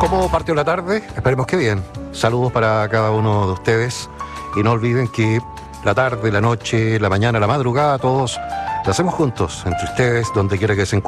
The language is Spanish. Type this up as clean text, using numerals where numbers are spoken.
¿Cómo partió la tarde? Esperemos que bien. Saludos para cada uno de ustedes. Y no olviden que la tarde, la noche, la mañana, la madrugada, todos la hacemos juntos, entre ustedes, donde quiera que se encuentren.